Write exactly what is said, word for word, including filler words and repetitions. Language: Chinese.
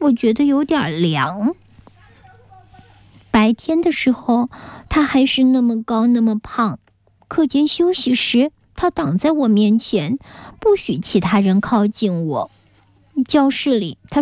我觉得有点凉。白天的时候，他还是那么高那么胖，课间休息时，他挡在我面前，不许其他人靠近我。教室里，他